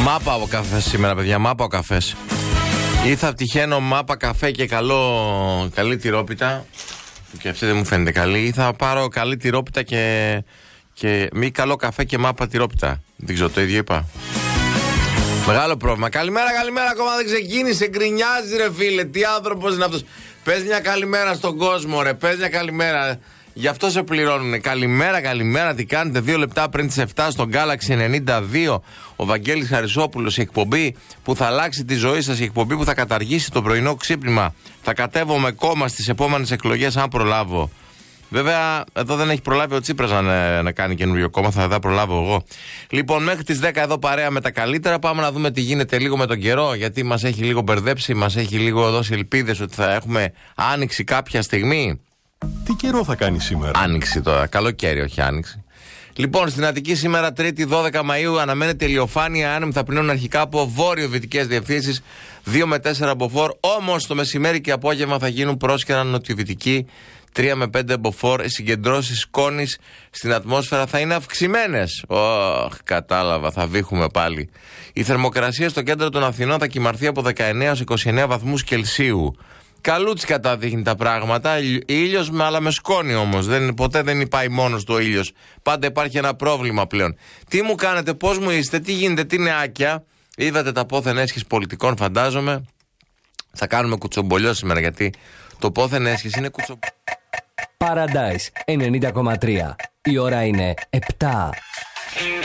Μάπα ο καφές σήμερα, παιδιά, μάπα ο καφές. Ή θα τυχαίνω μάπα καφέ και καλή τυρόπιτα, και αυτή δεν μου φαίνεται καλή, ή θα πάρω καλή τυρόπιτα και μη καλό καφέ και μάπα τυρόπιτα. Δεν ξέρω, το ίδιο είπα. Μεγάλο πρόβλημα. Καλημέρα, ακόμα δεν ξεκίνησε. Γκρινιάζει, ρε φίλε. Τι άνθρωπος είναι αυτός. Πες μια καλημέρα στον κόσμο, ρε. Πες μια καλημέρα. Γι' αυτό σε πληρώνουνε. Καλημέρα, τι κάνετε? 2 λεπτά πριν τις 7 στον Galaxy 92. Ο Βαγγέλης Χαρισόπουλος, η εκπομπή που θα αλλάξει τη ζωή σας, η εκπομπή που θα καταργήσει το πρωινό ξύπνημα. Θα κατέβω με κόμμα στις επόμενες εκλογές, αν προλάβω. Βέβαια, εδώ δεν έχει προλάβει ο Τσίπρας να κάνει καινούριο κόμμα, θα προλάβω εγώ. Λοιπόν, μέχρι τις 10 εδώ παρέα με τα καλύτερα. Πάμε να δούμε τι γίνεται λίγο με τον καιρό, γιατί μας έχει λίγο μπερδέψει, μας έχει λίγο δώσει ελπίδες ότι θα έχουμε άνοιξη κάποια στιγμή. Τι καιρό θα κάνει σήμερα? Άνοιξη τώρα, καλοκαίρι, όχι άνοιξη. Λοιπόν, στην Αττική σήμερα, Τρίτη 12 Μαΐου, αναμένεται ηλιοφάνεια άνεμη, θα πνέουν αρχικά από βόρειο-δυτικές διευθύνσεις, 2 με 4 μποφόρ. Όμως το μεσημέρι και απόγευμα θα γίνουν πρόσκαιρα νοτιοδυτική, 3 με 5 μποφόρ. Οι συγκεντρώσεις σκόνης στην ατμόσφαιρα θα είναι αυξημένες. Κατάλαβα, θα βήχουμε πάλι. Η θερμοκρασία στο κέντρο των Αθηνών θα κυμαρθεί από 19 έως 29 βαθμούς Κελσίου. Καλούτσικα τα δείχνει τα πράγματα. Ήλιος, αλλά με σκόνη όμως. Ποτέ δεν πάει μόνος του ο ήλιος. Πάντα υπάρχει ένα πρόβλημα πλέον. Τι μου κάνετε, πώς μου είστε, τι γίνεται, τι νεάκια? Είδατε τα πόθεν έσχες πολιτικών, φαντάζομαι. Θα κάνουμε κουτσομπολιό σήμερα, γιατί το πόθεν έσχες είναι κουτσομπολιό. Paradise 90,3. Η ώρα είναι 7.